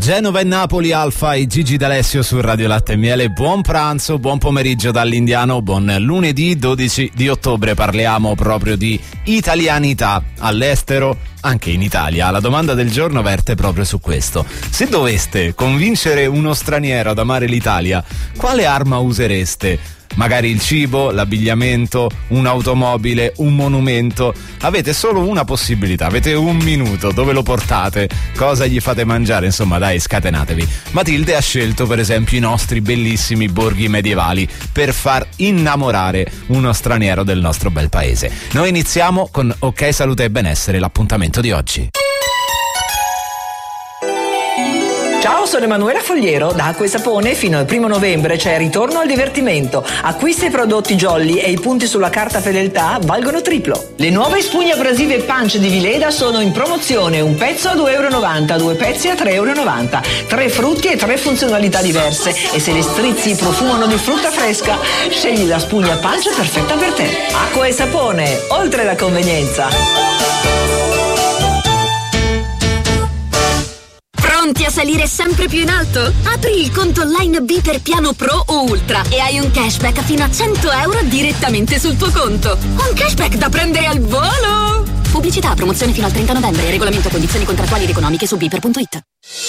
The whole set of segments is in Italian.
Genova e Napoli, Alfa e Gigi D'Alessio su Radio Latte e Miele. Buon pranzo, buon pomeriggio dall'Indiano, buon lunedì 12 di ottobre. Parliamo proprio di italianità all'estero, anche in Italia. La domanda del giorno verte proprio su questo. Se doveste convincere uno straniero ad amare l'Italia, quale arma usereste? Magari il cibo, l'abbigliamento, un'automobile, un monumento. Avete solo una possibilità, avete un minuto. Dove lo portate? Cosa gli fate mangiare? Insomma, dai, scatenatevi. Matilde ha scelto per esempio i nostri bellissimi borghi medievali per far innamorare uno straniero del nostro bel paese. Noi iniziamo con Ok Salute e Benessere, l'appuntamento di oggi. Ciao, sono Emanuela Fogliero. Da Acqua e Sapone fino al 1 novembre c'è Ritorno al divertimento. Acquista i prodotti Jolly e i punti sulla carta fedeltà valgono triplo. Le nuove spugne abrasive Punch di Vileda sono in promozione. Un pezzo a €2,90, 2 pezzi a €3,90. 3 frutti e 3 funzionalità diverse. E se le strizzi profumano di frutta fresca, scegli la spugna Punch perfetta per te. Acqua e Sapone, oltre la convenienza. Pronti a salire sempre più in alto? Apri il conto online B per piano Pro o Ultra e hai un cashback fino a €100 direttamente sul tuo conto. Un cashback da prendere al volo! Pubblicità, promozione fino al 30 novembre. Regolamento, condizioni contrattuali ed economiche su biper.it.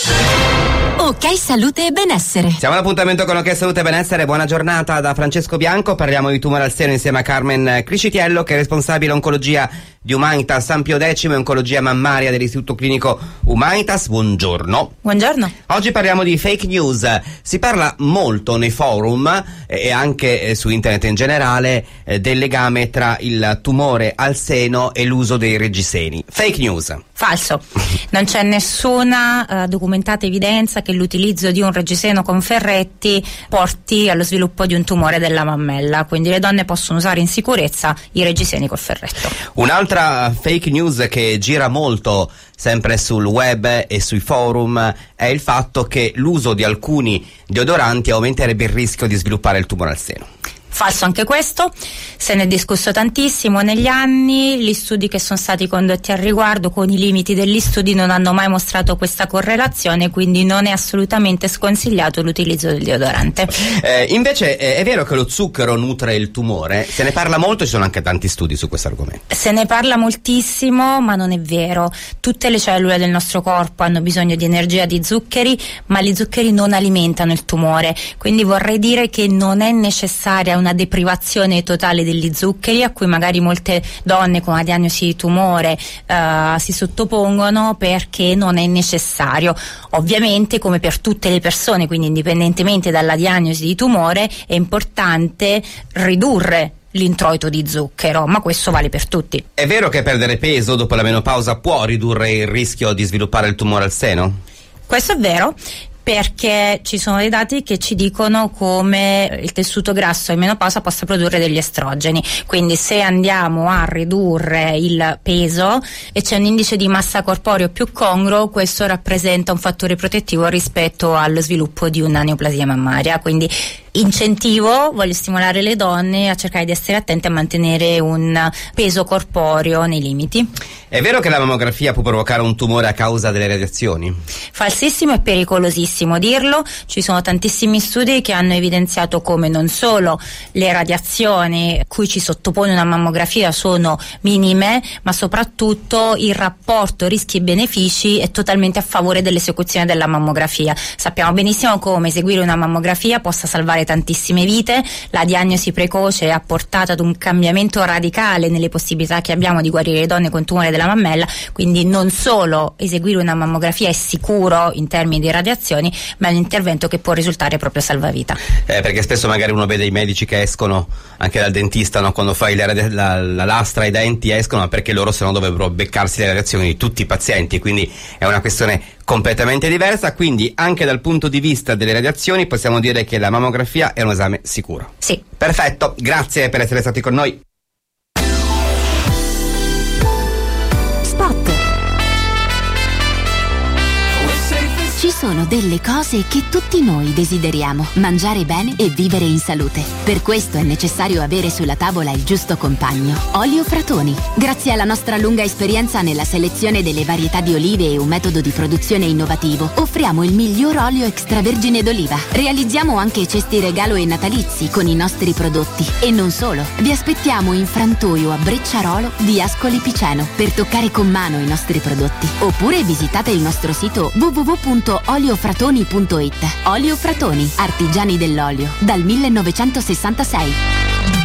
Ok Salute e Benessere. Siamo all'appuntamento con Ok Salute e Benessere. Buona giornata da Francesco Bianco. Parliamo di tumore al seno insieme a Carmen Criscitiello, che è responsabile oncologia di Humanitas San Pio X e oncologia mammaria dell'Istituto Clinico Humanitas. Buongiorno. Buongiorno. Oggi parliamo di fake news. Si parla molto nei forum e anche su internet in generale del legame tra il tumore al seno e l'uso dei reggiseni. Fake news. Falso. Non c'è nessuna documentata evidenza che l'utilizzo di un reggiseno con ferretti porti allo sviluppo di un tumore della mammella, quindi le donne possono usare in sicurezza i reggiseni col ferretto. Un'altra fake news che gira molto sempre sul web e sui forum è il fatto che l'uso di alcuni deodoranti aumenterebbe il rischio di sviluppare il tumore al seno. Falso anche questo, se ne è discusso tantissimo negli anni, gli studi che sono stati condotti al riguardo con i limiti degli studi non hanno mai mostrato questa correlazione, quindi non è assolutamente sconsigliato l'utilizzo del deodorante. Invece è vero che lo zucchero nutre il tumore? Se ne parla molto, ci sono anche tanti studi su questo argomento. Se ne parla moltissimo, ma non è vero. Tutte le cellule del nostro corpo hanno bisogno di energia di zuccheri, ma gli zuccheri non alimentano il tumore, quindi vorrei dire che non è necessaria una deprivazione totale degli zuccheri, a cui magari molte donne con la diagnosi di tumore si sottopongono, perché non è necessario. Ovviamente, come per tutte le persone, quindi indipendentemente dalla diagnosi di tumore, è importante ridurre l'introito di zucchero, ma questo vale per tutti. È vero che perdere peso dopo la menopausa può ridurre il rischio di sviluppare il tumore al seno? Questo è vero, perché ci sono dei dati che ci dicono come il tessuto grasso in menopausa possa produrre degli estrogeni, quindi se andiamo a ridurre il peso e c'è un indice di massa corporeo più congruo, questo rappresenta un fattore protettivo rispetto allo sviluppo di una neoplasia mammaria, quindi voglio stimolare le donne a cercare di essere attente a mantenere un peso corporeo nei limiti. È vero che la mammografia può provocare un tumore a causa delle radiazioni? Falsissimo e pericolosissimo dirlo. Ci sono tantissimi studi che hanno evidenziato come non solo le radiazioni a cui ci sottopone una mammografia sono minime, ma soprattutto il rapporto rischi e benefici è totalmente a favore dell'esecuzione della mammografia. Sappiamo benissimo come eseguire una mammografia possa salvare tantissime vite. La diagnosi precoce ha portato ad un cambiamento radicale nelle possibilità che abbiamo di guarire le donne con tumore della mammella, quindi non solo eseguire una mammografia è sicuro in termini di radiazioni, ma è un intervento che può risultare proprio salvavita. Perché spesso magari uno vede i medici che escono anche dal dentista, no? Quando fai la lastra ai denti escono, perché loro se no dovrebbero beccarsi le radiazioni di tutti i pazienti, quindi è una questione completamente diversa. Quindi anche dal punto di vista delle radiazioni possiamo dire che la mammografia è un esame sicuro. Sì. Perfetto, grazie per essere stati con noi. Spot. Ci sono delle cose che tutti noi desideriamo: mangiare bene e vivere in salute. Per questo è necessario avere sulla tavola il giusto compagno: Olio Fratoni. Grazie alla nostra lunga esperienza nella selezione delle varietà di olive e un metodo di produzione innovativo, offriamo il miglior olio extravergine d'oliva. Realizziamo anche cesti regalo e natalizi con i nostri prodotti. E non solo, vi aspettiamo in frantoio a Brecciarolo di Ascoli Piceno per toccare con mano i nostri prodotti. Oppure visitate il nostro sito www.oliofratoni.it. Olio Fratoni, artigiani dell'olio, dal 1966.